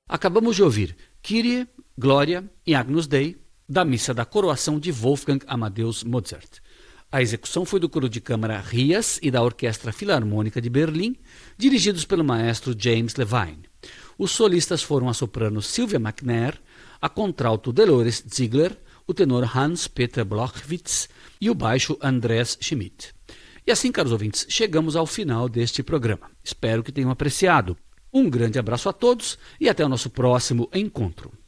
Acabamos de ouvir Kyrie, Glória e Agnus Dei, da Missa da Coroação de Wolfgang Amadeus Mozart. A execução foi do coro de câmara Rias e da Orquestra Filarmônica de Berlim, dirigidos pelo maestro James Levine. Os solistas foram a soprano Sylvia McNair, a contralto Dolores Ziegler, o tenor Hans-Peter Blochwitz e o baixo Andreas Schmidt. E assim, caros ouvintes, chegamos ao final deste programa. Espero que tenham apreciado. Um grande abraço a todos e até o nosso próximo encontro.